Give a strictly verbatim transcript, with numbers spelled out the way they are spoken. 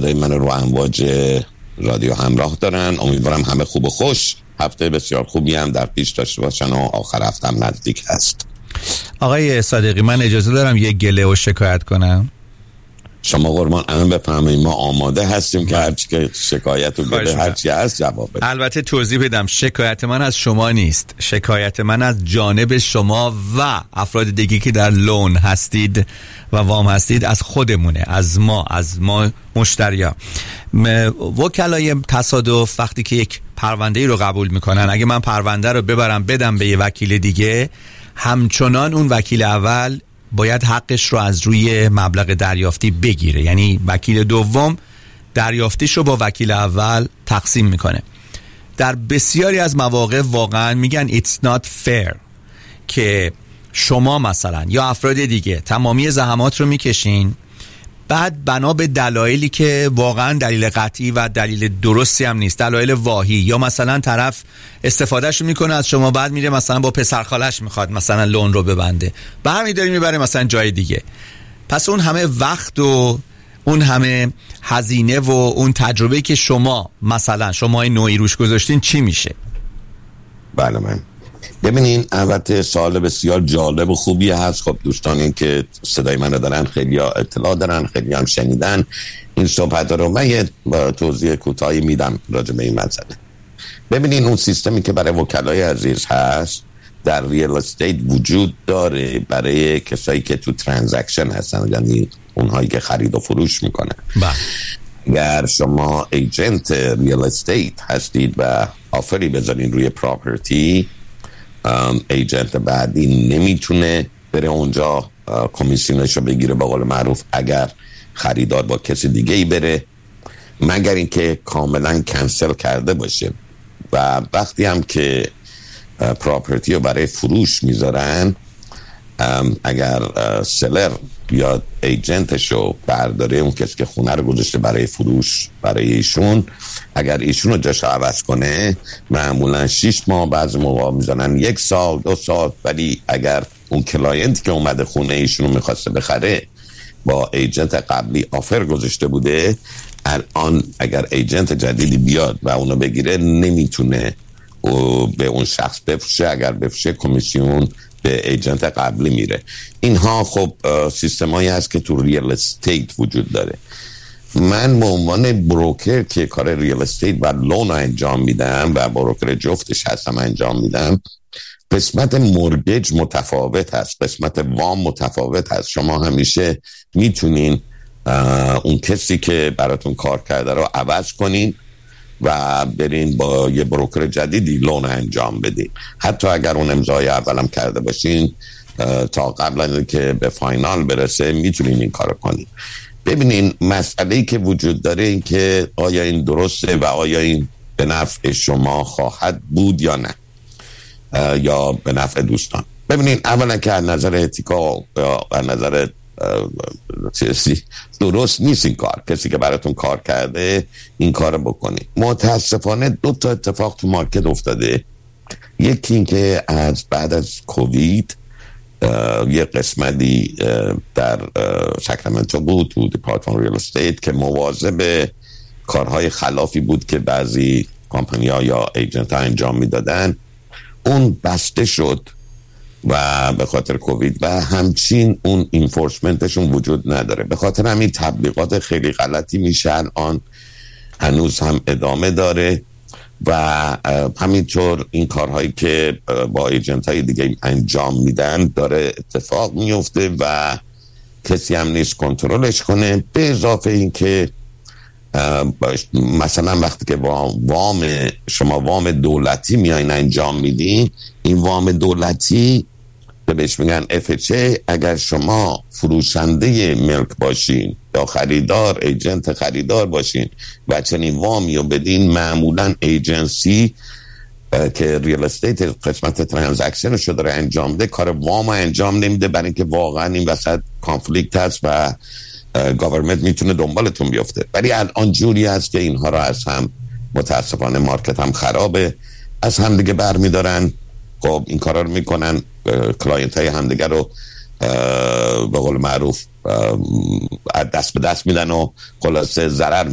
صدای من رو امواج رادیو همراه دارن. امیدوارم همه خوب و خوش، هفته بسیار خوبی هم در پیش داشته باشن و آخر هفته هم نزدیک هست. آقای صادقی، من اجازه دارم یه گله و شکایت کنم؟ شما قربان الان بفهمید ما آماده هستیم که هرچی که شکایت رو بده هرچی هست جواب بده. البته توضیح بدم، شکایت من از شما نیست، شکایت من از جانب شما و افراد دیگه که در لون هستید و وام هستید، از خودمونه، از ما از ما مشتریا. وکلای تصادف وقتی که یک پرونده رو قبول میکنن، اگه من پرونده رو ببرم بدم به یه وکیل دیگه، همچنان اون وکیل اول باید حقش رو از روی مبلغ دریافتی بگیره. یعنی وکیل دوم دریافتیش رو با وکیل اول تقسیم میکنه. در بسیاری از مواقع واقعا میگن it's not fair که شما مثلا یا افراد دیگه تمامی زحمات رو میکشین، بعد بنا به دلایلی که واقعا دلیل قطعی و دلیل درستی هم نیست، دلایل واهی، یا مثلا طرف استفادهش میکنه از شما، بعد میره مثلا با پسرخالش میخواد مثلا لون رو ببنده، برمی‌داره میبره مثلا جای دیگه، پس اون همه وقت و اون همه هزینه و اون تجربه که شما مثلا شما نوعی روش گذاشتین چی میشه؟ بله من ببینین، البته سوال بسیار جالب و خوبی هست. خب دوستان این که صدای من رو دارن خیلی ها اطلاع دارن، خیلی هم شنیدن این صحبت رو. من یه توضیح کوتاهی میدم راجع به این مسئله. ببینین اون سیستمی که برای وکلای عزیز هست در ریل استیت وجود داره برای کسایی که تو ترانزکشن هستن، یعنی اونهایی که خرید و فروش میکنن. اگر شما ایجنت ریل استیت هستید و آفری بذارین روی پراپرتی، ایجنت بعدی نمیتونه بره اونجا کمیسیونشو بگیره به قول معروف اگر خریدار با کسی دیگه ای بره، مگر اینکه کاملا کنسل کرده باشه. و وقتی هم که پراپرتی رو برای فروش میذارن، اگر سلر یا ایجنتشو برداره، اون کسی که خونه رو گذاشته برای فروش برای ایشون، اگر ایشون رو جاشو عوض کنه، معمولا شیش ماه، بعضی موقع میزنن یک سال دو سال. ولی اگر اون کلاینت که اومده خونه ایشون رو میخواسته بخره با ایجنت قبلی آفر گذاشته بوده، الان اگر ایجنت جدیدی بیاد و اونو بگیره نمیتونه به اون شخص بفروشه. اگر بفروشه کمیسیون به ایجنت قبلی میره. اینها خب سیستمایی هست که تو ریل استیت وجود داره. من به عنوان بروکر که کار ریل استیت و لون انجام میدم و بروکر جفتش هستم انجام میدم، قسمت مورگیج متفاوت هست، قسمت وام متفاوت هست. شما همیشه میتونین اون کسی که براتون کار کرده رو عوض کنین و برین با یه بروکر جدیدی لون انجام بدین. حتی اگر اون امضای اولم کرده باشین، تا قبل از اینکه به فاینال برسه میتونین این کارو کنین. ببینین مسئله‌ای که وجود داره این که آیا این درسته و آیا این به نفع شما خواهد بود یا نه، یا به نفع دوستان. ببینین اولا که از نظر اتیکا یا از نظر چیزی درست نیست این کار. کسی که براتون کار کرده این کار بکنی. متاسفانه دو تا اتفاق تو مارکت افتاده. یکی این که از بعد از کووید یه قسمتی در ساکرامنتو بود تو دیپارتمان ریل استیت که مواظب کارهای خلافی بود که بعضی کمپانی ها یا ایجنت ها انجام میدادن. اون بسته شد و به خاطر کووید و همچین اون انفورسمنتشون وجود نداره. به خاطر همین تبلیغات خیلی غلطی میشه الان، هنوز هم ادامه داره و همینطور این کارهایی که با ایجنت های دیگه انجام میدن داره اتفاق میفته و کسی هم نیست کنترلش کنه. به اضافه این که مثلا وقتی که وام شما وام دولتی میایین انجام میدین، این وام دولتی که بهش میگن اف اچ ای، اگر شما فروشنده ملک باشین یا خریدار ایجنت خریدار باشین و چنین وامی رو بدین، معمولا ایجنسی که ریل استیت قسمت ترانزکشن رو داره انجام ده کار وام انجام نمیده، برای اینکه واقعا این وسط کانفلیکت هست و گاورمنت میتونه دنبالتون بیفته. ولی الان جوری هست که اینها رو از هم متاسفانه مارکت هم خرابه، از هم دیگه برمیدارن. خب این کارا رو میکنن، کلاینت های هم دیگه رو به قول معروف دست به دست میدن و خلاصه ضرر